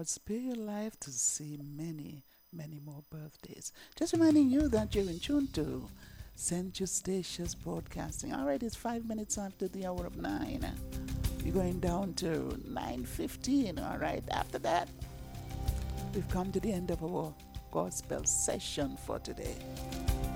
Lord spare your life to see many, many more birthdays. Just reminding you that you're in tune to St. Eustatius Broadcasting. All right, it's 5 minutes after the hour of 9. We're going down to 9:15. All right, after that, we've come to the end of our gospel session for today.